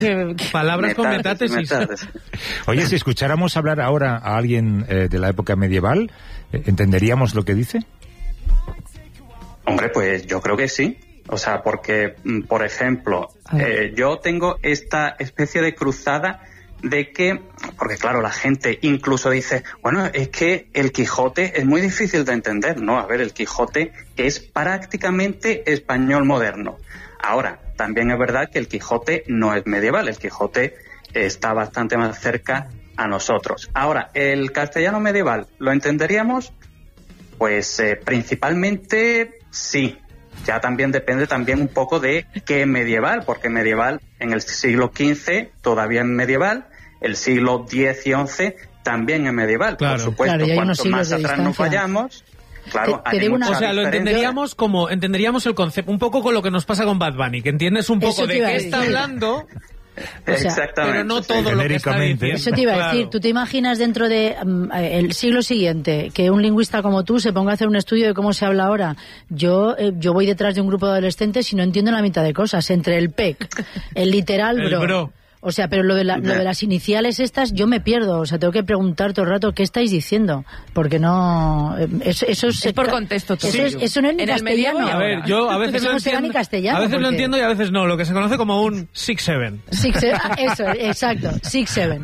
Palabras con metátesis. Oye, si escucháramos hablar ahora a alguien de la época medieval, ¿entenderíamos lo que dice? Hombre, pues yo creo que sí. O sea, porque, por ejemplo, yo tengo esta especie de cruzada de que, porque claro, la gente incluso dice, bueno, es que el Quijote es muy difícil de entender, ¿no? A ver, el Quijote es prácticamente español moderno. Ahora, también es verdad que el Quijote no es medieval, el Quijote está bastante más cerca a nosotros. Ahora, ¿el castellano medieval lo entenderíamos? Pues principalmente sí. Ya también depende también un poco de qué medieval, porque medieval en el siglo XV todavía es medieval, el siglo X y XI también es medieval. Claro. Por supuesto, claro, cuanto más atrás nos vayamos, claro, hay mucha o sea, lo entenderíamos como entenderíamos el concepto, un poco con lo que nos pasa con Bad Bunny, que entiendes un poco de qué está hablando. O sea, exactamente. Pero no todo lo que está diciendo. Eso te iba a decir. ¿Tú te imaginas dentro de el siglo siguiente que un lingüista como tú se ponga a hacer un estudio de cómo se habla ahora? Yo voy detrás de un grupo de adolescentes y no entiendo la mitad de cosas. Entre el PEC, el literal bro. O sea, pero lo de las iniciales estas, yo me pierdo. O sea, tengo que preguntar todo el rato qué estáis diciendo. Porque no... Eso es por contexto todo. Eso no es ni castellano. A ver, yo a veces lo entiendo, castellano, a veces porque... lo entiendo y a veces no. Lo que se conoce como un 6-7. Eso, exacto. 6-7,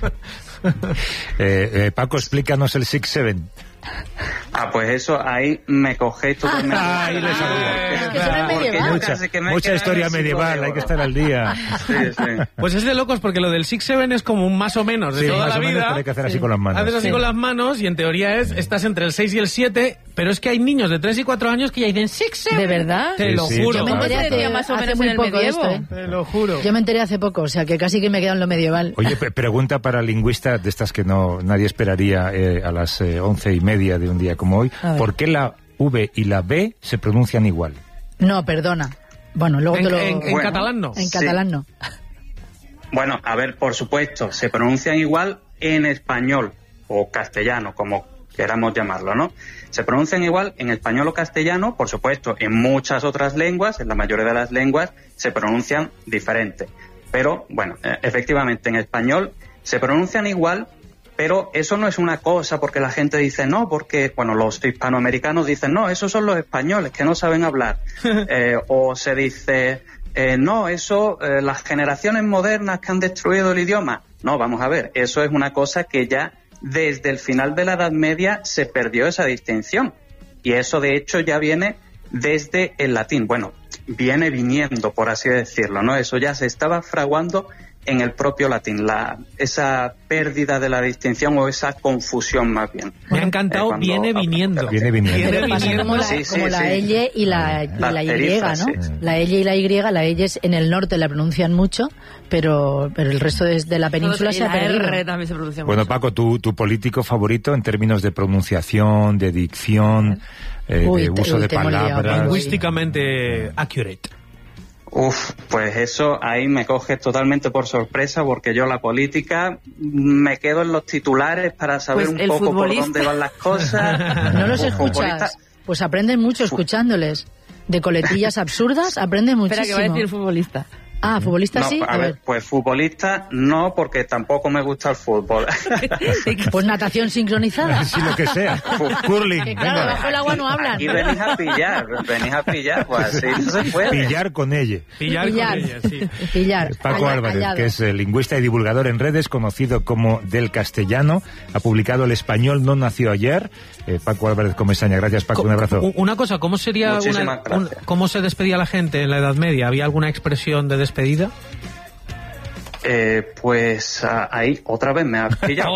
¿ves? Paco, explícanos el 6-7. Pues eso, ahí me cogéis totalmente. Ahí les mucha historia medieval, hay que estar al día. Sí. Pues es de locos, porque lo del 6-7 es como un más o menos de toda la vida. Hay que hacer así con las manos. Haces así con las manos y en teoría estás entre el 6 y el 7, pero es que hay niños de 3 y 4 años que ya dicen 6-7. ¿De verdad? Te lo juro. Yo me enteré hace más o menos muy en el poco medievo. Te lo juro. Yo me enteré hace poco, o sea que casi que me quedo en lo medieval. Oye, pregunta para lingüista de estas que nadie esperaría a las 11:30 de un día como hoy. ¿Por qué la V y la B se pronuncian igual? No, perdona. Bueno, luego te lo... En catalán no. En catalán no. Bueno, a ver, por supuesto, se pronuncian igual en español o castellano, como queramos llamarlo, ¿no? Se pronuncian igual en español o castellano, por supuesto, en muchas otras lenguas, en la mayoría de las lenguas, se pronuncian diferente. Pero, bueno, efectivamente, en español se pronuncian igual, pero eso no es una cosa porque la gente dice no, porque, bueno, los hispanoamericanos dicen no, esos son los españoles que no saben hablar. O se dice, no, eso, las generaciones modernas que han destruido el idioma. No, vamos a ver, eso es una cosa que ya desde el final de la Edad Media se perdió esa distinción. Y eso, de hecho, ya viene desde el latín. Bueno, viene viniendo, por así decirlo, ¿no? Eso ya se estaba fraguando en el propio latín, esa pérdida de la distinción o esa confusión más bien. Me ha encantado, viene viniendo. Pero pasa como la L y la Y, ¿no? Sí. La L y la Y, la L en el norte la pronuncian mucho, pero el resto de la península se ha perdido. R también se pronuncia bueno, mucho. Paco, tu político favorito en términos de pronunciación, de dicción, de uso de palabras... Lingüísticamente accurate. Pues eso ahí me coge totalmente por sorpresa, porque yo la política me quedo en los titulares para saber pues un poco por dónde van las cosas. ¿No los escuchas? Pues aprenden mucho escuchándoles. De coletillas absurdas aprenden muchísimo. Espera, que va a decir futbolista. Ah, futbolista no, sí. A ver, pues futbolista no, porque tampoco me gusta el fútbol. Pues natación sincronizada. Sí, lo que sea. Curling. Que claro, bajo el agua no hablan. Aquí venís a pillar, pues así no se puede. Pillar con ella. Pillar con ella, sí. Pillar. Paco Álvarez, que es lingüista y divulgador en redes, conocido como Del Castellano, ha publicado El español no nació ayer. Paco Álvarez Comesaña, gracias Paco, un abrazo. Una cosa, ¿cómo sería cómo se despedía la gente en la Edad Media? ¿Había alguna expresión de despedida? Pues ahí otra vez me has pillado.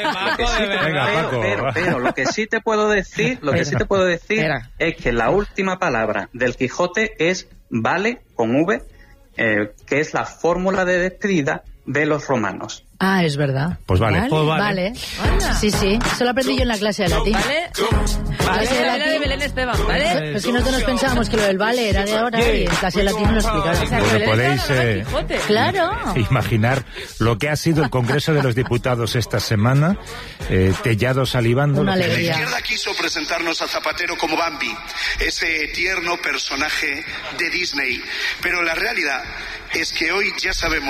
Pero lo que sí te puedo decir, es que la última palabra del Quijote es vale con V, que es la fórmula de despedida de los romanos. Ah, es verdad. Pues vale. Vale. Sí, eso lo aprendí yo en la clase de latín. Vale, de Belén Esteban, ¿vale? Pero si nosotros nos pensábamos que lo del vale era de ahora y en clase de latín lo explicaron. O sea, bueno, podéis claro. imaginar lo que ha sido el Congreso de los Diputados esta semana, Tellado salivando. Una La alegría. izquierda quiso presentarnos a Zapatero como Bambi, ese tierno personaje de Disney, pero la realidad es que hoy ya sabemos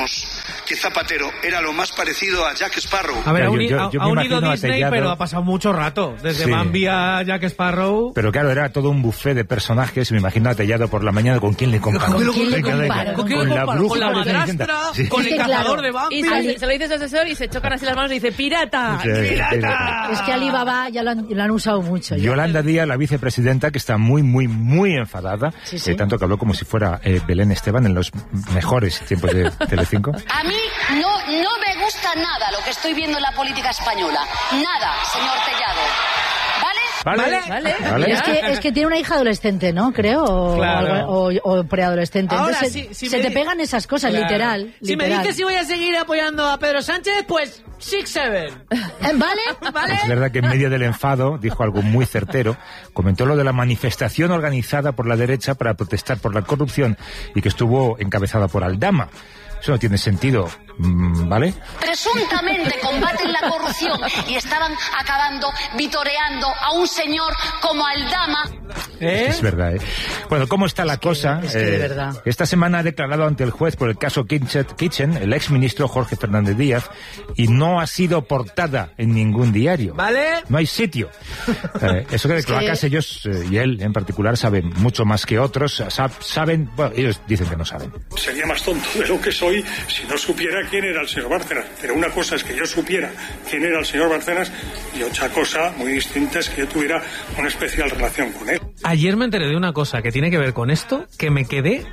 que Zapatero era lo más parecido a Jack Sparrow. A ver, Claro, ha unido imagino Disney, atellado. pero ha pasado mucho rato. Desde Sí. Bambi a Jack Sparrow. Pero claro, era todo un buffet de personajes, me imagino atellado por la mañana, ¿con quién le comparo? ¿Con quién le comparo? ¿Con quién le la comparo? bruja Con la de Cenicienta. madrastra, Sí. con Es el que, cazador claro, de Bambi. Y se lo dice a su asesor y se chocan así las manos y dice, ¡pirata! Sí, ¡Pirata! Es que Alibaba ya lo han usado mucho. Yolanda Díaz, la vicepresidenta, que está muy, muy, muy enfadada, Sí, sí. tanto que habló como si fuera Belén Esteban en los mejores tiempos de Telecinco. A mí no me gusta nada lo que estoy viendo en la política española. Nada, señor Tellado. ¿Vale? Vale. Es que tiene una hija adolescente, ¿no? Creo. O, Claro. o preadolescente. Ahora, Entonces, si se me te di- pegan esas cosas, Claro. literal. Si me dices si voy a seguir apoyando a Pedro Sánchez, pues 6-7. ¿Vale? Es verdad que en medio del enfado dijo algo muy certero. Comentó lo de la manifestación organizada por la derecha para protestar por la corrupción y que estuvo encabezada por Aldama. Eso no tiene sentido, ¿vale? Presuntamente combaten la corrupción y estaban acabando vitoreando a un señor como Aldama. Es verdad, ¿eh? Bueno, ¿cómo está la cosa? es que de verdad. Esta semana ha declarado ante el juez por el caso Kitchen el exministro Jorge Fernández Díaz y no ha sido portada en ningún diario. ¿Vale? No hay sitio. Eso que de cloacas ellos, y él en particular, saben mucho más que otros. Saben, bueno, ellos dicen que no saben. Sería más tonto de lo que soy si no supiera quién era el señor Bárcenas. Pero una cosa es que yo supiera quién era el señor Bárcenas y otra cosa muy distinta es que yo tuviera una especial relación con él. Ayer me enteré de una cosa que tiene que ver con esto, que me quedé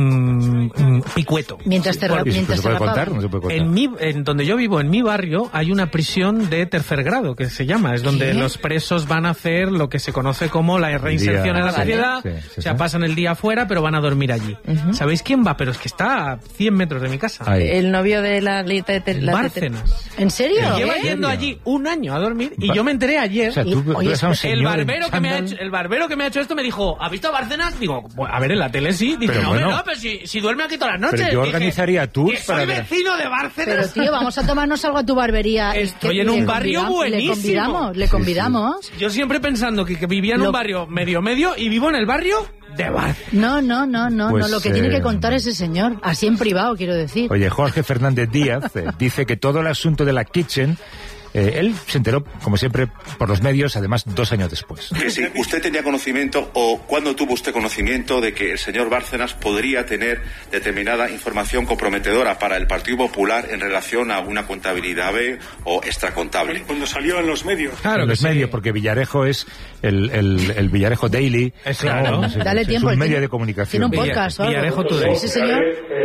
picueto. Mientras te ¿Y se mientras te puede rapaba. contar? No se puede contar. En donde yo vivo, en mi barrio, hay una prisión de tercer grado, que se llama. Es donde los presos van a hacer lo que se conoce como la reinserción en la sociedad. Sí, O sea, pasan el día afuera, pero van a dormir allí. ¿Sabéis quién va? Pero es que está a 100 metros de mi casa. Ahí. El novio de la... Bárcenas. ¿En serio? Lleva ¿En yendo serio? allí un año a dormir y yo me enteré ayer. O sea, tú Oye, eres a un El señor barbero, en que me ha chándal. hecho, el barbero que me ha hecho esto me dijo, ¿has visto a Bárcenas? Digo, "Bueno, a ver, en la tele sí. Dice, Pero no, bueno. no, pero si duerme aquí todas las noches. Pero yo Dije, organizaría tours que para soy ver. vecino de Pero Bárcenas. tío, vamos a tomarnos algo a tu barbería. Estoy en un barrio buenísimo. Le convidamos. Yo siempre pensando que vivía en Lo- un barrio medio y vivo en el barrio de Bárcenas. No, Pues, lo que tiene que contar ese señor, así en privado, quiero decir. Oye, Jorge Fernández Díaz dice que todo el asunto de la Kitchen, él se enteró, como siempre, por los medios, además 2 años después. Que si usted tenía conocimiento o cuándo tuvo usted conocimiento de que el señor Bárcenas podría tener determinada información comprometedora para el Partido Popular en relación a una contabilidad B o extracontable. Cuando salió en los medios. Claro en que los sí. medios, porque Villarejo es el Villarejo Daily. Es claro. Es Dale tiempo. un él medio tiene- de comunicación. Tiene un podcast o algo. Villarejo Today. Ese señor.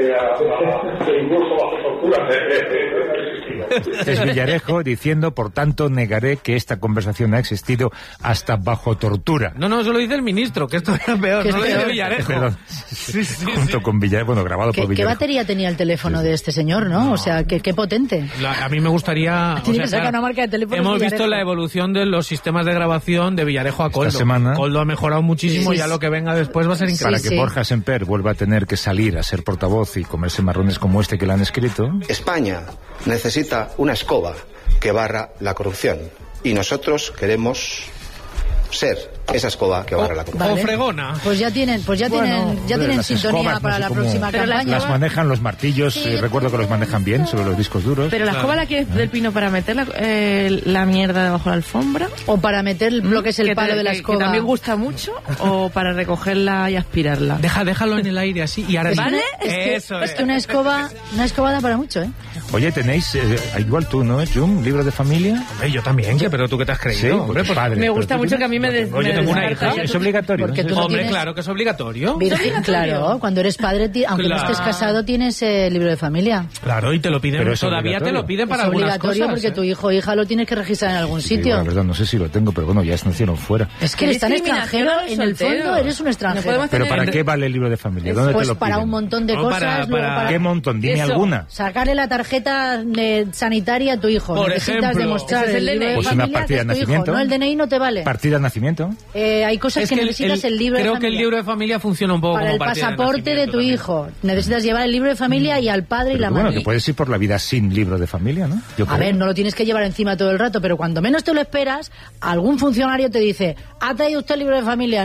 Es Villarejo diciendo, por tanto, negaré que esta conversación ha existido hasta bajo tortura. No, eso lo dice el ministro, que esto era peor. Que es No lo dice peor. Villarejo. Perdón. Junto con Villarejo, bueno, grabado por ¿Qué Villarejo. batería tenía el teléfono de este señor, no? O sea, qué potente. A mí me gustaría... Tiene que sacar una marca de teléfono Hemos Villarejo. visto la evolución de los sistemas de grabación de Villarejo a Coldo. semana. Coldo ha mejorado muchísimo Sí, y ya lo que venga después va a ser increíble. Para que Borja Semper vuelva a tener que salir a ser portavoz y comerse marrones como este que le han escrito. España necesita una escoba que barra la corrupción y nosotros queremos ser esa escoba que barra la corrupción. O fregona. Pues ya tienen Las sintonía escobas, para no sé la cómo próxima campaña. las manejan los martillos, Sí. recuerdo que los manejan bien sobre los discos duros. Pero la escoba la quieres del pino para meter la mierda debajo de la alfombra. O para meter lo que es el palo de la escoba. Que también gusta mucho. O para recogerla y aspirarla. Déjalo en el aire así y ahora sí. ¿Vale? Eso Es que una escoba da para mucho, ¿eh? Oye, tenéis, igual tú, ¿no, Jum? ¿Libro de familia? Hombre, yo también, pero tú qué te has creído, Sí, hombre. pues padre. Me gusta Pero tú mucho tienes- que a mí me des... Oye, me tengo una descarta. hija. Es obligatorio. Porque ¿no? tú no Hombre, tienes- claro que es obligatorio. Claro, cuando eres padre, aunque no Claro. estés casado, tienes el libro de familia. Claro, y te lo piden, Pero es todavía te obligatorio. lo piden para Es algunas obligatorio cosas. porque tu hijo o hija lo tienes que registrar en algún Sí, sitio. bueno, la verdad, no sé si lo tengo, pero bueno, ya nacieron fuera. Es que eres tan Discriminación extranjero, a los en el solteros. fondo eres un No extranjero. podemos ¿Pero tener- para qué vale el libro de familia? ¿Dónde te Pues lo para piden? un montón de No, cosas. para- luego para- ¿Qué montón? Dime Eso, alguna. Sacarle la tarjeta sanitaria a tu hijo. Por Necesitas ejemplo. demostrar Ese es el libro de DNI. Pues una familia, partida que es de tu hijo. nacimiento. No, el DNI no te vale. ¿Partida de nacimiento? Hay cosas Es que que necesitas el libro de creo familia. que el libro de familia funciona un poco para como el partida pasaporte de nacimiento tu también. hijo. Necesitas llevar el libro de familia y al padre y Pero la bueno, madre. que puedes ir por la vida sin libro de familia, ¿no? Yo A creo. ver, no lo tienes que llevar encima todo el rato, pero cuando menos te lo esperas, algún funcionario te dice, ¿ha traído usted el libro de familia, no?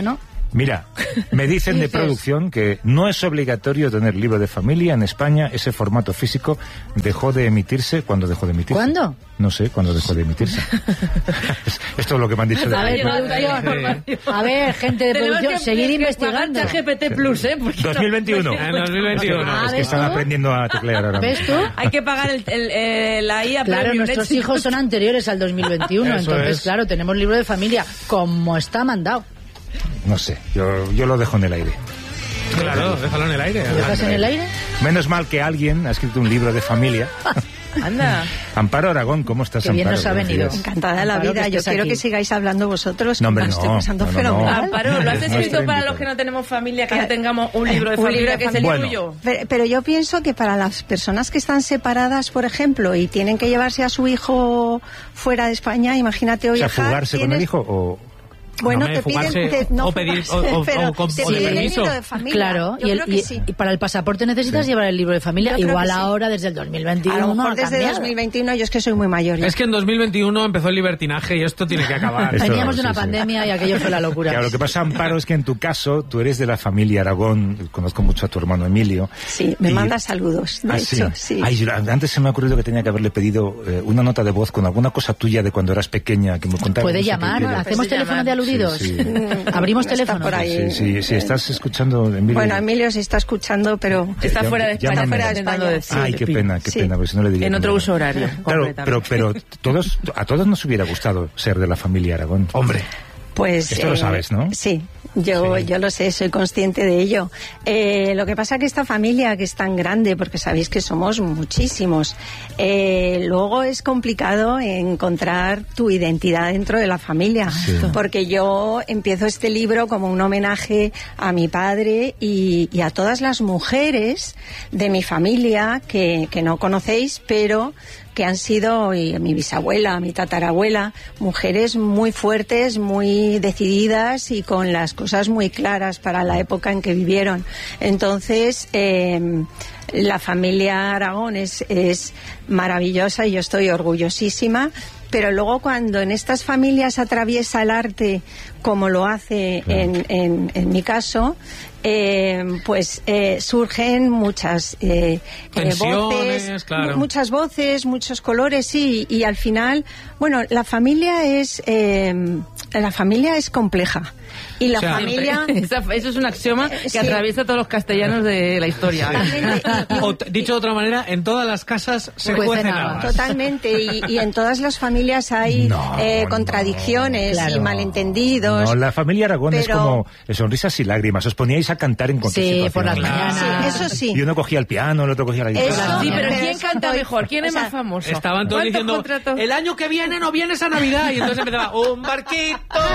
Mira, me dicen de producción que no es obligatorio tener libro de familia en España. Ese formato físico dejó de emitirse. ¿Cuándo dejó de emitirse? ¿Cuándo? No sé, ¿cuándo dejó de emitirse? Esto es lo que me han dicho de a ver, producción. A ver, gente de producción, seguir investigando. GPT Plus, ¿eh? 2021. En 2021. Es que están aprendiendo a teclear ahora. ¿Ves tú? Hay que pagar la IA. Claro, nuestros hijos son anteriores al 2021, entonces, claro, tenemos libro de familia como está mandado. No sé, yo lo dejo en el aire. Claro, déjalo en el aire. ¿Lo dejas en el aire? Menos mal que alguien ha escrito un libro de familia. Anda. Amparo Aragón, ¿cómo estás, Qué bien Amparo? nos ha venido. Encantada de la Amparo, vida. Yo quiero aquí. que sigáis hablando vosotros. No, hombre, estoy pasando fenomenal. Amparo, ¿lo has escrito para los que no tenemos familia, que no tengamos un libro de familia que es el tuyo? Pero yo pienso que para las personas que están separadas, por ejemplo, y tienen que llevarse a su hijo fuera de España, imagínate hoy. O sea, fugarse con el hijo o... Bueno, no, te piden o pedir o permiso. De familia. Claro, y para el pasaporte necesitas llevar el libro de familia. Igual ahora desde el 2021. A lo mejor desde 2021, yo es que soy muy mayor. Es que en 2021 empezó el libertinaje y esto tiene que acabar. Veníamos de una pandemia y aquello fue la locura. Claro, lo que pasa, Amparo, es que en tu caso tú eres de la familia Aragón. Conozco mucho a tu hermano Emilio. Sí, me manda saludos, de hecho, sí. Ay, antes se me ha ocurrido que tenía que haberle pedido una nota de voz con alguna cosa tuya de cuando eras pequeña que me contara. Puede llamar, hacemos teléfono de aludidos. Sí. Abrimos teléfono por ahí. Sí, estás escuchando, Emilio. Bueno, Emilio se está escuchando, pero está fuera de España. Ay, qué pena, porque si no le diría. En otro uso horario. Claro, pero a todos nos hubiera gustado ser de la familia Aragón. Hombre. Pues, esto lo sabes, ¿no? Sí, yo lo sé, soy consciente de ello. Lo que pasa es que esta familia, que es tan grande, porque sabéis que somos muchísimos, luego es complicado encontrar tu identidad dentro de la familia, porque yo empiezo este libro como un homenaje a mi padre y a todas las mujeres de mi familia que no conocéis, pero que han sido, y mi bisabuela, mi tatarabuela, mujeres muy fuertes, muy decididas y con las cosas muy claras para la época en que vivieron. Entonces, la familia Aragón es maravillosa y yo estoy orgullosísima. Pero luego cuando en estas familias atraviesa el arte, como lo hace en mi caso, pues surgen muchas voces, claro. Muchas voces, muchos colores, y al final, bueno, la familia es compleja. Y la familia... Eso es un axioma que atraviesa todos los castellanos de la historia. O, dicho de otra manera, en todas las casas se cuecen habas. Totalmente, y en todas las familias hay contradicciones y malentendidos. No, la familia Aragón es como sonrisas y lágrimas. Os poníais a cantar en contexto. Sí, por las mañanas. Sí, eso sí. Y uno cogía el piano, el otro cogía la guitarra. Sí, pero ¿quién canta mejor? ¿Quién es más famoso? Estaban todos diciendo, el año que viene no vienes a Navidad. Y entonces empezaba, un barquito...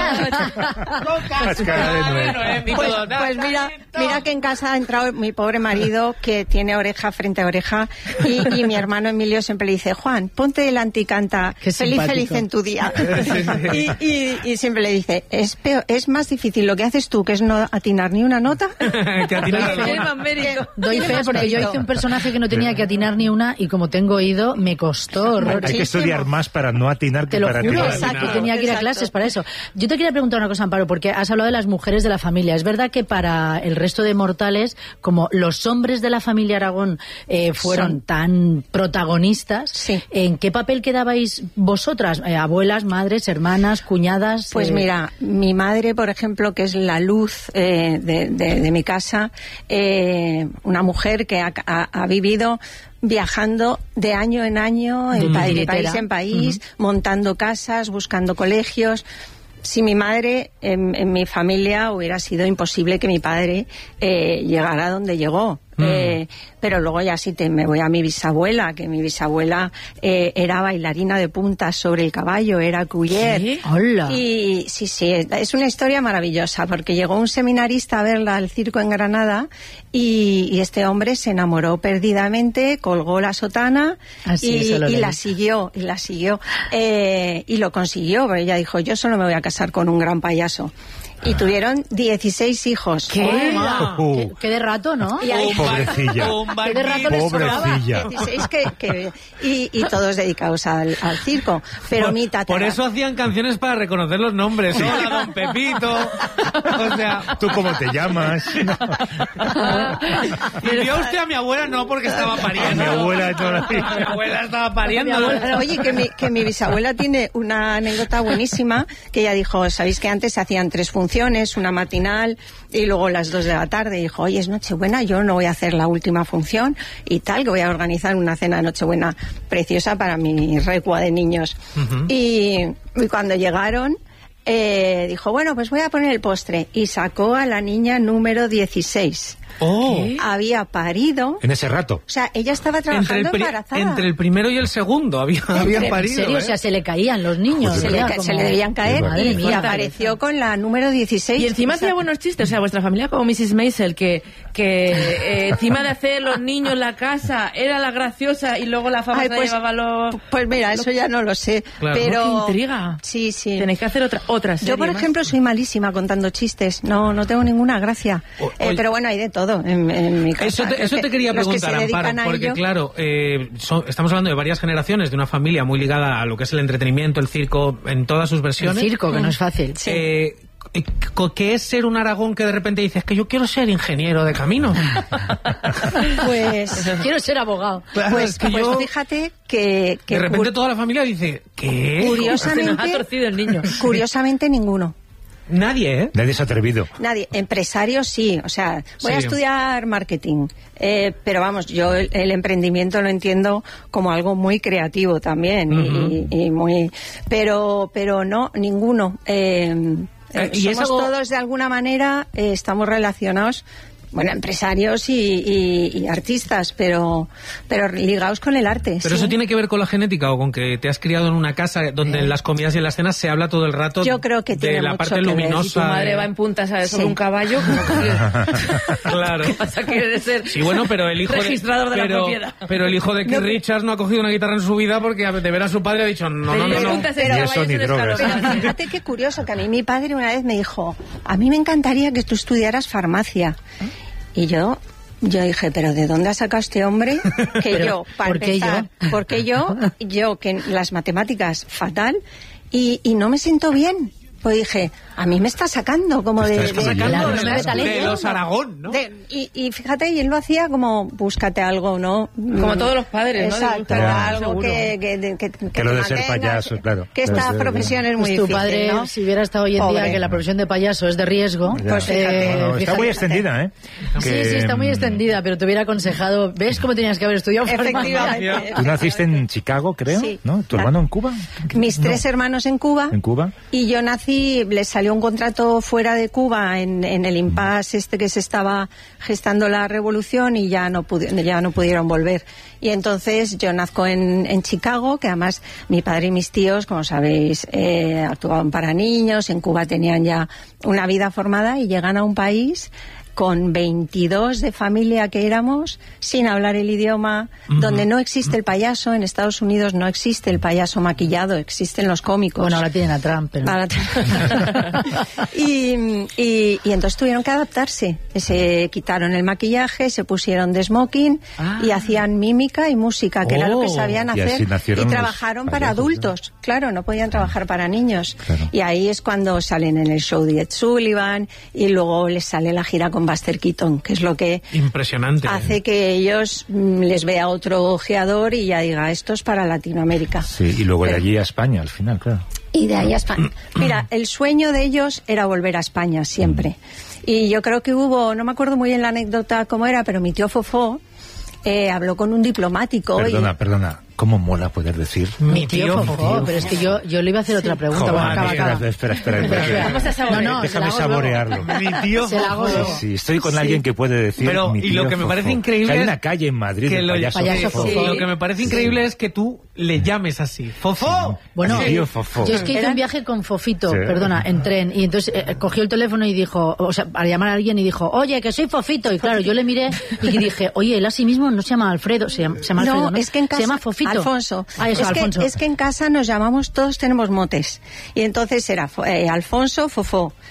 Pues mira que en casa ha entrado mi pobre marido, que tiene oreja frente a oreja, y mi hermano Emilio siempre le dice, Juan, ponte delante y canta feliz en tu día. y siempre le dice, es más difícil lo que haces tú, que es no atinar ni una nota. que atinar Doy fe, porque yo hice un personaje que no tenía que atinar ni una, y como tengo oído, me costó horror. Hay que estudiar más para no atinar que para atinar. Exacto, tenía que ir a clases para eso. Yo te quería preguntar una cosa, Amparo, porque has hablado de las mujeres de la familia. Es verdad que para el resto de mortales, como los hombres de la familia Aragón fueron tan protagonistas, ¿en qué papel quedabais vosotras? ¿Abuelas, madres, hermanas, cuñadas? Pues mira, mi madre, por ejemplo, que es la luz de mi casa, una mujer que ha vivido viajando de año en año, de país en país, montando casas, buscando colegios. Si mi madre, en mi familia, hubiera sido imposible que mi padre llegara a donde llegó. Pero luego ya me voy a mi bisabuela, que mi bisabuela era bailarina de punta sobre el caballo, era cuyer. ¿Sí? ¡Hola! Y sí, es una historia maravillosa, porque llegó un seminarista a verla al circo en Granada y este hombre se enamoró perdidamente, colgó la sotana y la siguió, y lo consiguió, pero ella dijo, yo solo me voy a casar con un gran payaso. Y tuvieron 16 hijos. ¿Qué de rato, ¿no? Pobrecilla. ¿Qué de rato les sobraba? 16 y todos dedicados al circo. Pero mi tatara... Por eso hacían canciones para reconocer los nombres. Hola, don Pepito. O sea... ¿Tú cómo te llamas? Y vio usted a mi abuela, no, porque estaba pariendo. Mi abuela Mi abuela estaba pariendo. Oye, que mi bisabuela tiene una anécdota buenísima, que ella dijo, ¿sabéis que antes se hacían 3 funciones, una matinal y luego las 2 de la tarde? Y dijo, oye, es Nochebuena, yo no voy a hacer la última función y tal, que voy a organizar una cena de Nochebuena preciosa para mi recua de niños. Y cuando llegaron, dijo, bueno, pues voy a poner el postre. Y sacó a la niña número 16. Había parido. En ese rato. O sea, ella estaba trabajando embarazada. Entre el primero y el segundo habían parido. En serio, o sea, se le caían los niños. Se le debían caer y apareció con la número 16. Y encima hacía buenos chistes. O sea, vuestra familia como Mrs. Maisel, que encima de hacer los niños en la casa, era la graciosa y luego la fama se llevaba los... Pues mira, eso ya no lo sé. Claro. Pero... ¡Qué intriga! Sí. Tenéis que hacer otra serie. Yo, por ejemplo, soy malísima contando chistes. No tengo ninguna gracia. Pero bueno, hay de todo en mi casa. Eso te quería preguntar, Amparo, porque claro, estamos hablando de varias generaciones, de una familia muy ligada a lo que es el entretenimiento, el circo, en todas sus versiones. El circo, que no es fácil. ¿Qué es ser un Aragón que de repente dices que yo quiero ser ingeniero de caminos? Pues quiero ser abogado. Claro, pues fíjate que de repente toda la familia dice, ¿qué? Curiosamente, se nos ha torcido el niño. Curiosamente ninguno. Nadie, ¿eh? Nadie se ha atrevido. Nadie. Empresarios sí. O sea, voy a estudiar marketing. Pero vamos, yo el emprendimiento lo entiendo como algo muy creativo también. Y muy... Pero no, ninguno. Somos todos de alguna manera, estamos relacionados, bueno, empresarios y artistas, pero ligados con el arte. ¿Pero eso tiene que ver con la genética o con que te has criado en una casa donde en las comidas y en las cenas se habla todo el rato? Yo creo que tiene de la mucho parte que ver. luminosa? Si tu madre va en punta, ¿sabes? Sobre un caballo, claro. ¿Qué pasa? Quiere de ser pero el hijo registrador de la propiedad. Pero el hijo de Keith Richards no ha cogido una guitarra en su vida porque de ver a su padre ha dicho no. Pero eso ni drogas. Fíjate qué curioso, que a mí mi padre una vez me dijo, a mí me encantaría que tú estudiaras farmacia. Y yo dije, ¿pero de dónde ha sacado este hombre? Que yo, para empezar, porque yo que las matemáticas fatal y no me siento bien. Pues dije, a mí me está sacando como de los Aragón, ¿no? Y fíjate, y él lo hacía como, búscate algo, ¿no? Como todos los padres, ¿no? Exacto, algo que lo de ser payaso, claro. Que esta profesión es muy difícil, tu padre, ¿no? si hubiera estado hoy en día que la profesión de payaso es de riesgo, pues fíjate. Está muy extendida, ¿eh? Sí, está muy extendida, pero te hubiera aconsejado, ¿ves cómo tenías que haber estudiado farmacia? Tú naciste en Chicago, creo, sí. ¿no? ¿Tu hermano en Cuba? Mis 3 hermanos en Cuba. ¿En Cuba? Y yo nací, les salió un contrato fuera de Cuba en el impasse que se estaba gestando la revolución y ya no pudieron volver. Y entonces yo nazco en Chicago, que además mi padre y mis tíos, como sabéis, actuaban para niños, en Cuba tenían ya una vida formada y llegan a un país con 22 de familia que éramos, sin hablar el idioma, donde no existe el payaso. En Estados Unidos no existe el payaso maquillado, existen los cómicos. Bueno, ahora tienen a Trump, pero... y entonces tuvieron que adaptarse. Se quitaron el maquillaje, se pusieron de smoking y hacían mímica y música, que era lo que sabían hacer. Y trabajaron para adultos. ¿No? Claro, no podían trabajar para niños. Claro. Y ahí es cuando salen en el show de Ed Sullivan y luego les sale la gira con Buster Keaton, que es lo que impresionante hace que ellos les vea otro ojeador y ya diga, esto es para Latinoamérica. Sí, y luego de allí a España al final, claro. Y de ahí a España. Mira, el sueño de ellos era volver a España siempre. Y yo creo que hubo, no me acuerdo muy bien la anécdota cómo era, pero mi tío Fofó habló con un diplomático. Perdona. ¿Cómo mola poder decir? Mi tío Fofó, pero es que yo le iba a hacer otra pregunta. Espera. Vamos a saborear. Déjame saborearlo. Mi tío Fofó. Sí, estoy con alguien que puede decir pero, mi tío y lo que me parece increíble hay una calle en Madrid de payaso Fofó. Lo que me parece increíble es que tú le llames así. ¡Fofó! Sí. Bueno, tío Fofó. Yo es que hice un viaje con Fofito, en tren, y entonces cogió el teléfono y dijo, o sea, para llamar a alguien y dijo, oye, que soy Fofito, y claro, yo le miré y dije, oye, él a sí mismo no se llama Alfredo, se llama Alfredo, ¿no? Es que en casa, se llama Fofito. Alfonso. Alfonso. Es que en casa nos llamamos, todos tenemos motes. Y entonces era Alfonso, Fofó.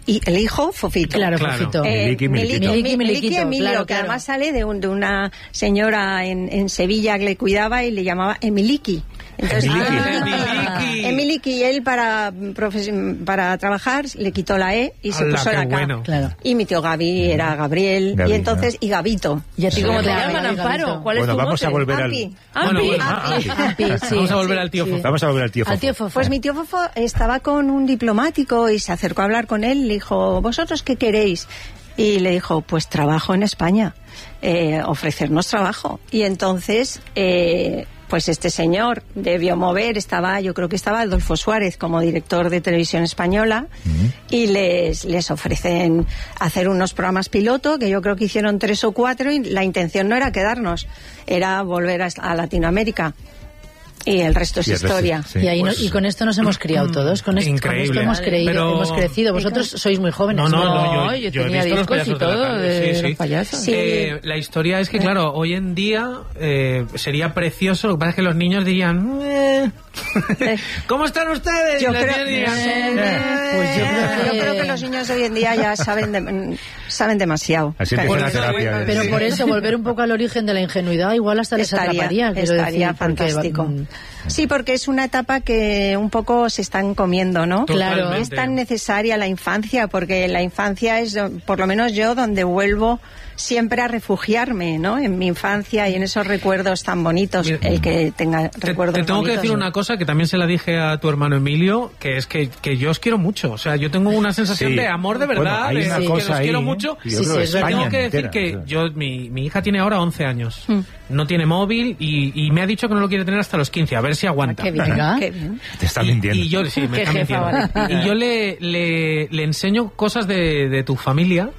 y el hijo, Fofito. Claro, Fofito. Miliki Emilio, claro, que además sale de una señora en Sevilla que le cuidaba y le llamaba Emiliki. Entonces, Emiliki, y él para trabajar le quitó la E y se puso la K. Bueno. Claro. Y mi tío Gaby era Gabriel, y entonces, y Gabito. ¿Y a ti cómo te llaman, Amparo? ¿Cuál es tu vamos mote? a volver Ampi. Vamos a volver al tío Fofo. Vamos a volver al tío Fofo. Pues mi tío Fofo estaba con un diplomático y se acercó a hablar con él y le dijo, ¿vosotros qué queréis? Y le dijo, pues trabajo en España, ofrecernos trabajo. Y entonces, pues este señor debió mover, yo creo que estaba Adolfo Suárez como director de Televisión Española, y les ofrecen hacer unos programas piloto, que yo creo que hicieron 3 o 4, y la intención no era quedarnos, era volver a Latinoamérica. Y el resto es historia. Y, ahí y con esto nos hemos criado todos. Con esto hemos crecido. Vosotros sois muy jóvenes. No, yo tenía discos y todo de los payasos. La historia es que, claro, hoy en día sería precioso. Lo que pasa es que los niños dirían... ¿Cómo están ustedes? Yo creo que los niños de hoy en día ya saben demasiado. Así empieza la terapia. Pero por eso, volver un poco al origen de la ingenuidad, igual hasta les atraparía. Estaría fantástico. Sí, porque es una etapa que un poco se están comiendo, ¿no? Claro. Es tan necesaria la infancia, porque la infancia es, por lo menos yo, donde vuelvo siempre a refugiarme, ¿no? En mi infancia y en esos recuerdos tan bonitos. El que tenga recuerdos Te tengo bonitos, que decir una cosa que también se la dije a tu hermano Emilio, que es que yo os quiero mucho. O sea, yo tengo una sensación de amor de verdad, hay una que cosa os quiero ahí, mucho. Tengo que decir que mi hija tiene ahora 11 años. No tiene móvil y me ha dicho que no lo quiere tener hasta los 15. A ver si aguanta. Qué bien. Te está mintiendo. Y yo, sí, me está mintiendo. Y yo le enseño cosas de tu familia,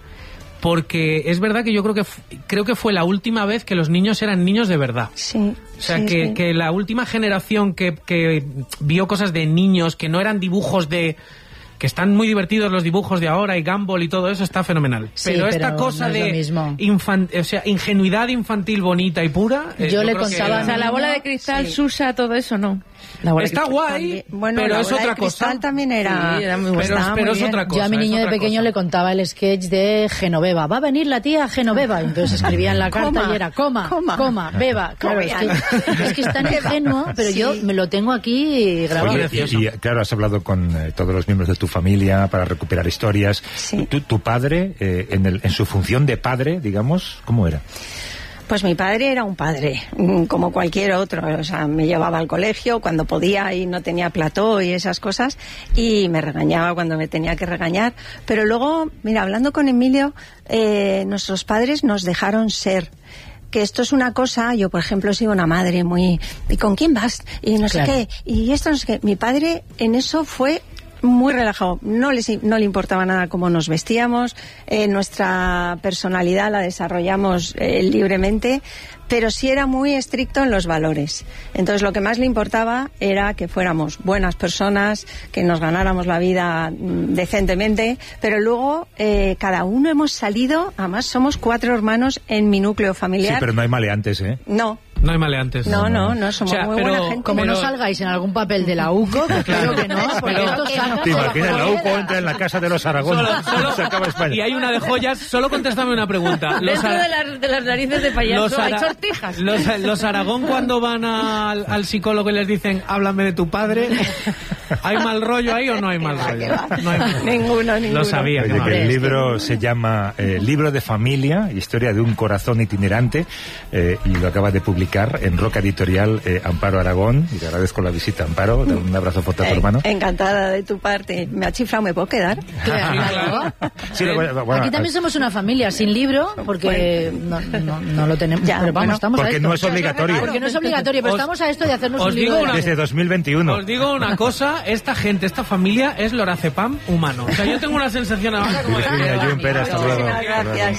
porque es verdad que yo creo que fue la última vez que los niños eran niños de verdad. Sí. O sea, que la última generación que vio cosas de niños, que no eran dibujos que están muy divertidos los dibujos de ahora y Gumball y todo eso, está fenomenal. Sí, pero esta cosa no es lo de mismo. ingenuidad infantil bonita y pura... Yo le contaba... O sea, la bola de cristal, Susa, todo eso, no. Está guay, pero es otra cosa. También era muy buena. Pero es otra cosa. Yo a mi niño de pequeño le contaba el sketch de Genoveva. Va a venir la tía Genoveva. Entonces escribía en la carta y era coma, beba. Claro, es que es tan ingenuo, pero yo me lo tengo aquí grabado. Oye, y claro, has hablado con todos los miembros de tu familia para recuperar historias. Sí. ¿Tu padre, en su función de padre, digamos, cómo era? Pues mi padre era un padre, como cualquier otro. O sea, me llevaba al colegio cuando podía y no tenía plató y esas cosas, y me regañaba cuando me tenía que regañar. Pero luego, mira, hablando con Emilio, nuestros padres nos dejaron ser. Que esto es una cosa, yo por ejemplo soy una madre muy... ¿Y con quién vas? Y no sé qué, y esto no sé qué. Mi padre en eso fue muy relajado, no le importaba nada cómo nos vestíamos, nuestra personalidad la desarrollamos libremente, pero sí era muy estricto en los valores. Entonces lo que más le importaba era que fuéramos buenas personas, que nos ganáramos la vida decentemente, pero luego cada uno hemos salido, además somos 4 hermanos en mi núcleo familiar. Sí, pero no hay maleantes, ¿eh? No hay maleantes. No, somos muy buena gente. Como no salgáis en algún papel de la UCO, que claro que no, porque esto saca... ¿Te imaginas? La UCO entra en la casa de los Aragón. Se acaba España. Y hay una de joyas. Solo contéstame una pregunta. Dentro de las narices de payaso hay sortijas. Los Aragón, cuando van al psicólogo y les dicen, háblame de tu padre, ¿hay mal rollo ahí o no hay mal rollo? No hay ninguno. Lo sabía. Oye, que el libro se llama Libro de Familia, historia de un corazón itinerante, y lo acaba de publicar en Roca Editorial Amparo Aragón, y te agradezco la visita, Amparo. Un abrazo fuerte a tu hermano. Encantada de tu parte. Me ha chiflado, ¿me puedo quedar? Claro. Sí, bueno, aquí también somos una familia sin libro, porque no lo tenemos. Ya, pero vamos, estamos porque a esto. No es obligatorio. Porque no es obligatorio, pero estamos a esto de hacernos un libro. Desde 2021. Os digo una cosa, esta familia es lorazepam humano. O sea, yo tengo una sensación ahora como... Virginia Gimpera, hasta luego. Gracias.